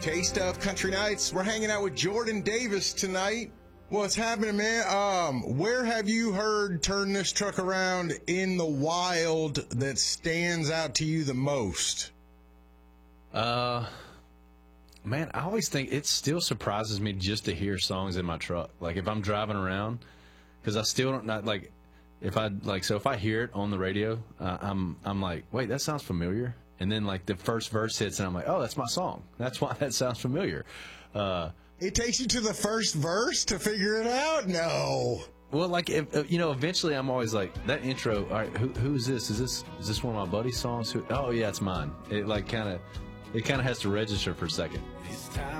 Taste of Country Nights. We're hanging out with Jordan Davis tonight. What's happening, man? Where have you heard Turn This Truck Around in the wild that stands out to you the most? Man, I always think it still surprises me just to hear songs in my truck. Like if I'm driving around, because I still don't not like if I hear it on the radio, I'm like, wait, that sounds familiar. And then, like, the first verse hits, and I'm like, oh, that's my song. That's why that sounds familiar. It takes you to the first verse to figure it out? No. Well, like, eventually I'm always like, that intro, all right, who's this? Is this one of my buddy's songs? Oh, yeah, it's mine. It kind of has to register for a second. It's time